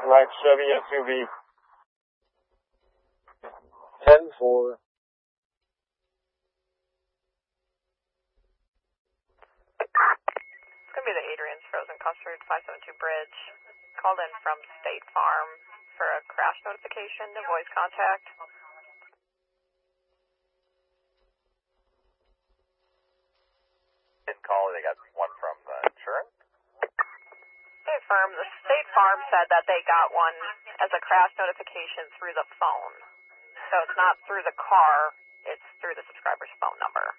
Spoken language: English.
Black Chevy SUV. 10-4. It's going to be the Adrian's Frozen Custard 572 Bridge. Called in from State Farm for a crash notification to voice contact. Didn't call, they got one from the insurance? The State Farm said that they got one as a crash notification through the phone. So it's not through the car, it's through the subscriber's phone number.